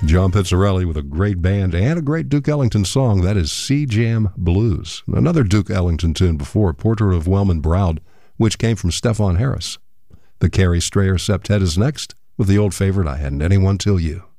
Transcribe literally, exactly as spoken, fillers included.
John Pizzarelli with a great band and a great Duke Ellington song. That is Sea Jam Blues. Another Duke Ellington tune before, Portrait of Wellman Brown, which came from Stefan Harris. The Carrie Strayer Septet is next with the old favorite, I Hadn't Anyone Till You.